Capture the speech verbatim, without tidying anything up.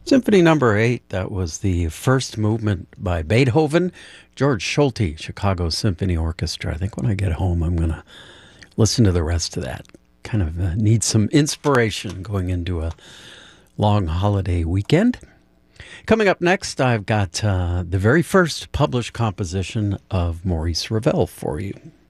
Symphony Number Eight. That was the first movement by Beethoven. George Schulte, Chicago Symphony Orchestra. I think when I get home, I'm going to listen to the rest of that. Kind of uh, need some inspiration going into a long holiday weekend. Coming up next, I've got uh, the very first published composition of Maurice Ravel for you.